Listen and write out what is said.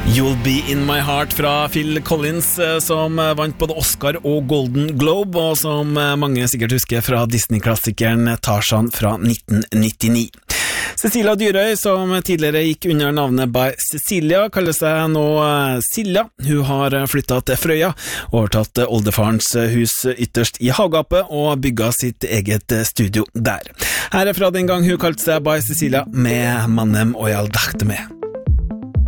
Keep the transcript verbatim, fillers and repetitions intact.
You'll Be In My Heart fra Phil Collins, som vant både Oscar og Golden Globe, og som mange sikkert husker fra Disney-klassikeren Tarzan fra nitten nittini. Cecilia Dyrøy, som tidligere gikk under navnet By Cecilia, kaller seg nå Silja. Hun har flyttet til Frøya, overtatt oldefarens hus ytterst i Hagapet og bygget sitt eget studio der. Her er fra den gang hun kalte seg By Cecilia med Mannem og jeg dachte med.